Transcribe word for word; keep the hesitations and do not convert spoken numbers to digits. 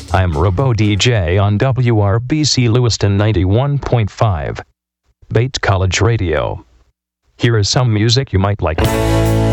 I'm Robo D J on W R B C Lewiston ninety-one point five, Bates College Radio. Here is some music you might like.